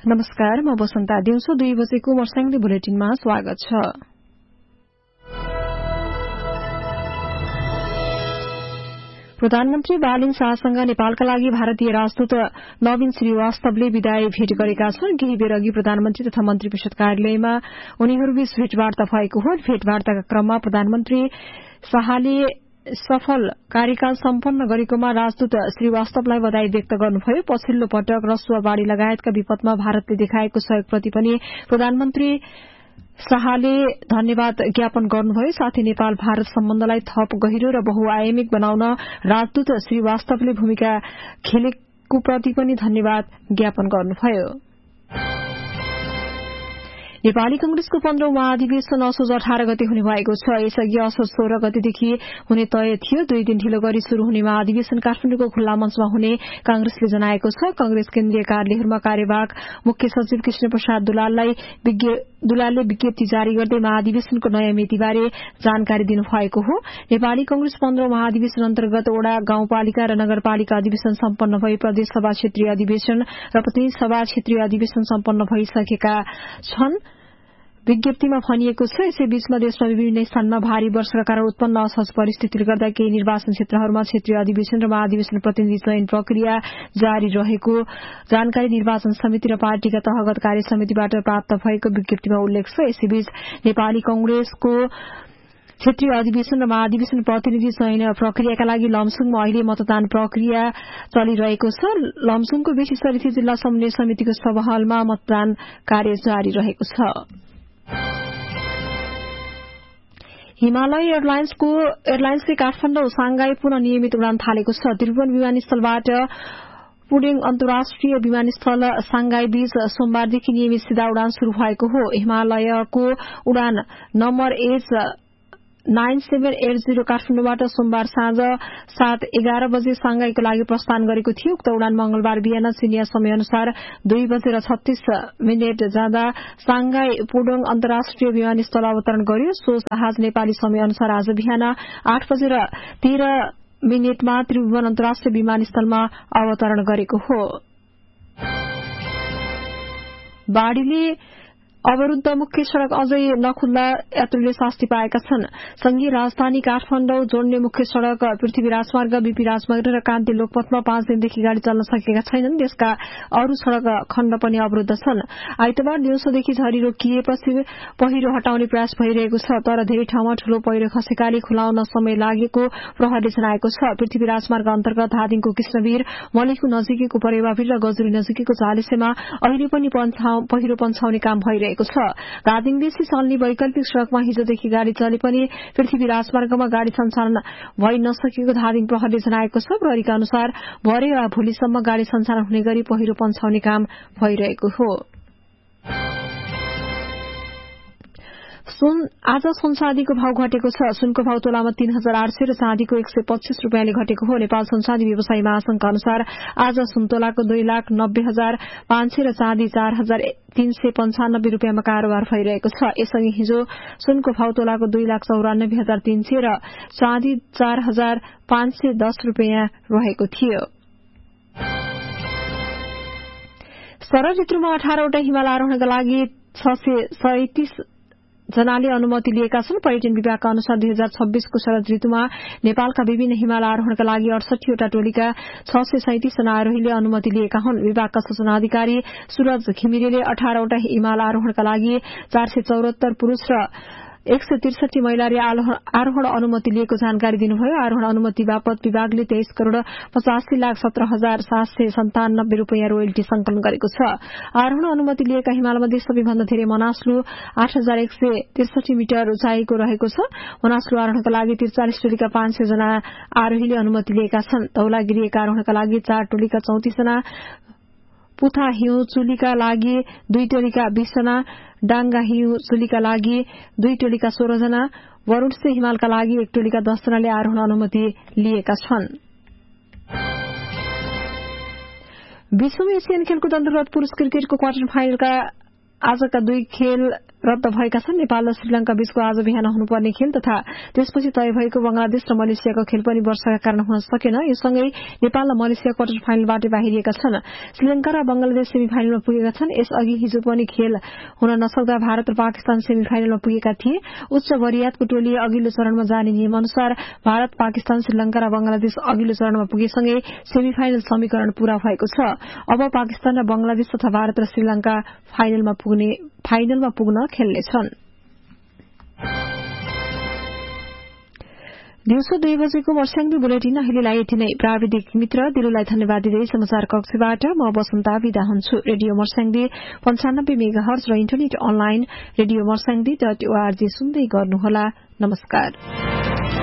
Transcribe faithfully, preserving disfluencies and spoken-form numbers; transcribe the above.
नमस्कार, म बसन्ता। दिउँसो दुई बजेको मर्स्याङ्दी बुलेटिनमा स्वागत छ। प्रधानमन्त्री बालिन शाहसँग नेपालका लागि भारतीय राजदूत नवीन श्रीवास्तवले विदाई भेट गरेका छन्। केही बेर अघि प्रधानमन्त्री तथा मन्त्री परिषद कार्यालयमा उनीहरूबीच भेटवार्ता भएको हो। भेटवार्ताका क्रममा प्रधानमन्त्री शाहले सफल कार्यकाल सम्पन्न गरेकोमा राजदूत श्रीवास्तवलाई बधाई व्यक्त गर्नुभयो। पछिल्लो पटक रसुवा बाढ़ी लगायतका विपदमा भारतले देखाएको सहयोगप्रति पनि प्रधानमन्त्री शाहले धन्यवाद ज्ञापन गर्नुभयो। साथै नेपाल भारत सम्बन्धलाई थप गहिरो र बहुआयामिक बनाउन राजदूत श्रीवास्तवले भूमिका खेलेको प्रति पनि धन्यवाद ज्ञापन गर्नुभयो। नेपाली कंग्रेसको पन्ध्रौं महाधिवेशन असोज अठार गते हुने भएको छ। यसअघि असोज सोह्र गतेदेखि हुने तय थियो। दुई दिन ढिलो गरी शुरू हुने महाधिवेशन काठमाडौँको खुल्ला मञ्चमा हुने कांग्रेसले जनाएको छ। कंग्रेस केन्द्रीय कार्यालयहरूमा कार्यवाहक मुख्य सचिव कृष्ण प्रसाद दुलाललाई दुलालले विज्ञप्ति जारी गर्दै महाधिवेशनको नयाँ मितिबारे जानकारी दिनुभएको हो। नेपाली कंग्रेस पन्ध्रौं महाधिवेशन अन्तर्गत वडा, गाउँपालिका र नगरपालिका अधिवेशन सम्पन्न भई प्रदेश सभा क्षेत्रीय अधिवेशन र प्रतिनिधि सभा क्षेत्रीय अधिवेशन सम्पन्न भइसकेका छन्। विज्ञप्तिमा भनिएको छ, यसै बीचमा देशमा विभिन्न स्थानमा भारी वर्षाका कारण उत्पन्न असहज परिस्थितिले गर्दा केही निर्वाचन क्षेत्रहरूमा क्षेत्रीय अधिवेशन र महाधिवेशन प्रतिनिधि चयन प्रक्रिया जारी रहेको जानकारी निर्वाचन समिति र पार्टीका तहगत कार्य समितिबाट प्राप्त भएको विज्ञप्तिमा उल्लेख छ। यसैबीच नेपाली कंग्रेसको क्षेत्रीय अधिवेशन र महाधिवेशन प्रतिनिधि चयन प्रक्रियाका लागि लमसुङमा अहिले मतदान प्रक्रिया चलिरहेको छ। लमसुङको बेसीसरिथी जिल्ला समन्वय समितिको सभाहलमा मतदान कार्य जारी रहेको छ। हिमालय एयरलाइन्सको एयरलाइन्सले काठमाडौँ सांघाई पुनः नियमित उडान थालेको छ। त्रिभुवन विमानस्थलबाट पुडेङ अन्तर्राष्ट्रिय विमानस्थल सांघाई बीच सोमबारदेखि नियमित सीधा उडान शुरू भएको हो। हिमालयको उडान number H nine seven at zero काठमाडौँबाट सोमबार साँझ सात एघार बजे सांघाईको लागि प्रस्थान गरेको थियो। उक्त उडान मंगलबार बिहान चिनिया समय अनुसार दुई बजेर छत्तीस मिनट जाँदा सांघाई पुडोङ अन्तर्राष्ट्रिय विमानस्थल अवतरण गर्यो। सो जहाज नेपाली समय अनुसार आज बिहान आठ बजेर तेह्र मिनटमा त्रिभुवन अन्तर्राष्ट्रिय विमानस्थलमा अवतरण गरेको हो। बाढ़ीले अवरूद्ध मुख्य सड़क अझै नखुल्दा यात्रीले शास्ति पाएका छन्। संघीय राजधानी काठमाडौँ जोड्ने मुख्य सड़क पृथ्वी राजमार्ग, बीपी राजमार्ग र कान्ति लोकपथमा पाँच दिनदेखि गाड़ी चल्न सकेका छैनन्। देशका अरू सड़क खण्ड पनि अवरूद्ध छन्। आइतबार दिउँसोदेखि झरी रोकिएपछि पहिरो हटाउने प्रयास भइरहेको छ, तर धेरै ठाउँमा ठूलो पहिरो खसेकाले खुलाउन समय लागेको प्रहरीले जनाएको छ। पृथ्वी राजमार्ग अन्तर्गत धादिङको कृष्णवीर, मलेखु नजिकैको परेवावीर र गजुरी नजिकैको चालिसेमा अहिले पनि पहिरो पन्छाउने काम भइरहेको छ। धादिङदेखि चल्ने वैकल्पिक सड़कमा हिजोदेखि गाड़ी चले पनि पृथ्वी राजमार्गमा गाड़ी सञ्चालन भइ नसकेको धादिङ प्रहरीले जनाएको छ। प्रहरीका अनुसार भरे वा भोलिसम्म गाड़ी सञ्चालन हुने गरी पहिरो पन्छाउने काम भइरहेको हो। सुन आज सुन चाँदीको भाव घटेको छ। सुनको भाव तोलामा तीन हजार आठ सय र चाँदीको एक सय पच्चीस रूपियाँले घटेको हो। नेपाल सुन चाँदी व्यवसायी महासंघका अनुसार आज सुन तोलाको दुई लाख नब्बे हजार पाँच सय र चाँदी चार हजार तीन सय पञ्चानब्बे रूपियाँमा कारोबार भइरहेको छ। यसअघि हिजो सुनको भाव तोलाको दुई लाख चौरानब्बे हजार तीन सय र चाँदी चार हजार पाँच सय दस रूपियाँ रहेको थियो। शरद ऋतुमा अठारवटा हिमाल आरोहणका लागि छ सय सैतिस जनाले अनुमति लिएका छन्। पर्यटन विभागका अनुसार दुई हजार छब्बीसको शरद ऋतुमा नेपालका विभिन्न हिमाल आरोहणका लागि अडसठीवटा टोलीका छ सय सैतिस जना आरोहीले अनुमति लिएका हुन्। विभागका सूचना अधिकारी सूरज घिमिरेले अठारवटा हिमाल आरोहणका लागि चार सय चौरात्तर पुरूष र एक सय त्रिसठी महिलाले आरोहण अनुमति लिएको जानकारी दिनुभयो। आरोहण अनुमति बापत विभागले तेइस करोड़ पचासी लाख सत्र हजार सात सय सन्तानब्बे रूपियाँ रोयल्टी संकलन गरेको छ। आरोहण अनुमति लिएका हिमालमध्ये सबैभन्दा धेरै मनास्लु आठ हजार एक सय त्रिसठी मिटर उचाइको रहेको छ। मनास्लु आरोहणका लागि त्रिचालिस टोलीका पाँच सय जना आरोहीले अनुमति लिएका छन्। धौलागिरी एक आरोहणका लागि चार टोलीका चौतिस जना, पुथा हिउँ चुलीका लागि दुई टोलीका बीस जना, डांगा हिउँ चुलीका लागि दुई टोलीका सोह्र जना, वरुणसे हिमालका लागि एक टोलीका दस जनाले आरोहण अनुमति लिएका छन्। विश्व एसियन खेलकुद अन्तर्गत पुरूष क्रिकेटको क्वार्टर फाइनलका आजका दुई खेल रद्द भएका छन्। नेपाल र श्रीलंका बीचको आज बिहान हुनुपर्ने खेल तथा त्यसपछि तय भएको बंगलादेश र मलेसियाको खेल पनि वर्षाका कारण हुन सकेन। यो सँगै नेपाल र मलेसिया क्वार्टर फाइनलबाट बाहिरिएका छन्। श्रीलंका र बंगलादेश सेमी फाइनलमा पुगेका छन्। यसअघि हिजो पनि खेल हुन नसक्दा भारत र पाकिस्तान सेमी फाइनलमा पुगेका थिए। उच्च वरियातको टोली अघिल्लो चरणमा जाने नियम अनुसार भारत, पाकिस्तान, श्रीलंका र बंगलादेश अघिल्लो चरणमा पुगेसँगै सेमी फाइनल समीकरण पूरा भएको छ। अब पाकिस्तान र बंगलादेश तथा भारत र श्रीलंका फाइनलमा पुग्ने फाइनलमा पुग्न खेल्नेछन्। दिउँसो दुई बजेको मर्स्याङ्गी बुलेटिन अहिलेलाई यति नै। प्राविधिक मित्र दिलुलाई धन्यवाद दिँदै समाचार कक्षबाट म वसन्ता विदा हुन्छु। रेडियो मर्स्याङ्गी पञ्चानब्बे मेगा हर्ज र internet online radio मर्स्याङ्गी dot ORG सुन्दै गर्नुहोला। नमस्कार।